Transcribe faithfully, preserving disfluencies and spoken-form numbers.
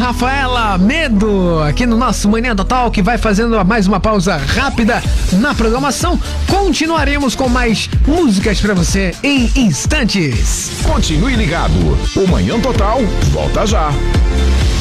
Rafaela Medo, aqui no nosso Manhã Total, que vai fazendo mais uma pausa rápida na programação. Continuaremos com mais músicas pra você em instantes. Continue ligado. O Manhã Total volta já.